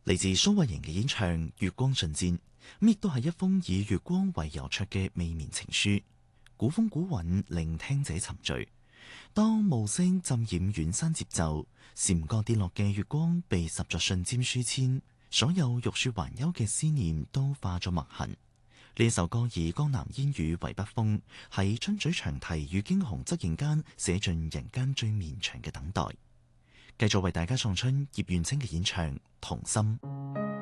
嚟自蘇慧瑩嘅演唱《月光進戰》，亦都係一封以月光為郵戳嘅未眠情書。古風古韻令聽者沉醉。當暮色浸染遠山節奏，禪角跌落嘅月光被十座信笺書簽，所有玉樹環丘嘅思念都化咗墨痕。呢首歌以江南煙雨為筆鋒，喺春水長堤與驚鴻側影間寫盡人間最綿長嘅等待。繼續為大家送出葉願清嘅演唱《童心》。